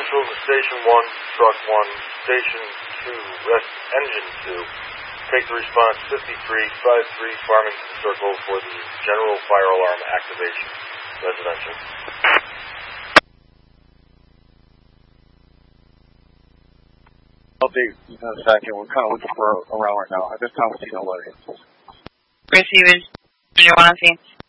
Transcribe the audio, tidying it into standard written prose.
Central to Station 1, Truck 1, Station 2, Rest Engine 2. Take the response 5353 Farmington Circle for the general fire alarm activation. Residential. Update in a second. We're kind of looking for around right now. At this time, we see nobody. Receivers, 1 on scene.